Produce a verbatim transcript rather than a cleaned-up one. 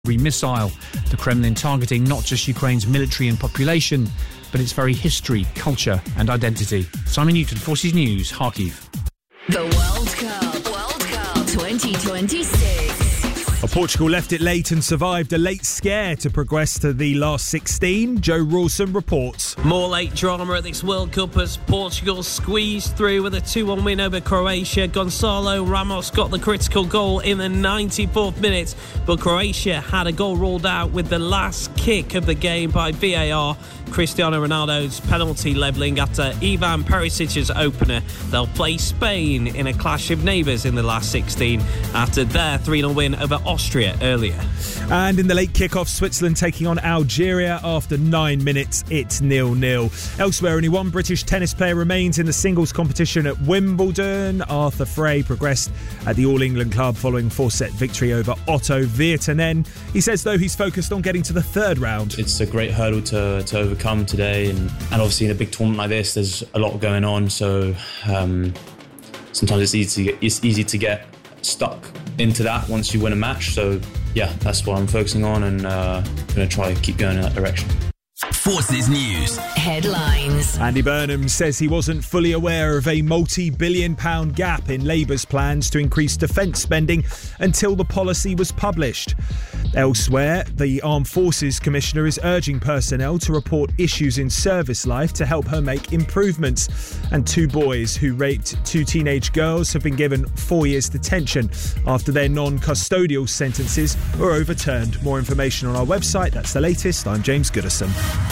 missile. The Kremlin targeting not just Ukraine's military and population, but its very history, culture and identity. Simon Newton, Forces News, Kharkiv. The World Cup, World Cup twenty twenty-six. Well, Portugal left it late and survived a late scare to progress to the last sixteen. Joe Rawson reports. More late drama at this World Cup as Portugal squeezed through with a two one win over Croatia. Gonçalo Ramos got the critical goal in the ninety-fourth minute, but Croatia had a goal ruled out with the last kick of the game by V A R. Cristiano Ronaldo's penalty levelling after Ivan Perisic's opener. They'll play Spain in a clash of neighbours in the last sixteen after their three nil win over Austria earlier. And in the late kick-off, Switzerland taking on Algeria. After nine minutes, it's nil nil. Elsewhere, only one British tennis player remains in the singles competition at Wimbledon. Arthur Frey progressed at the All England club following four-set victory over Otto Virtanen. He says, though, he's focused on getting to the third round. It's a great hurdle to, to overcome today, and, and obviously in a big tournament like this, there's a lot going on, so um, sometimes it's easy to get, it's easy to get stuck into that once you win a match. So yeah, that's what I'm focusing on, and uh, going to try to keep going in that direction. Forces News headlines. Andy Burnham says he wasn't fully aware of a multi-billion pound gap in Labour's plans to increase defence spending until the policy was published. Elsewhere, the Armed Forces Commissioner is urging personnel to report issues in service life to help her make improvements. And two boys who raped two teenage girls have been given four years detention after their non-custodial sentences were overturned. More information on our website. That's the latest. I'm James Goodison.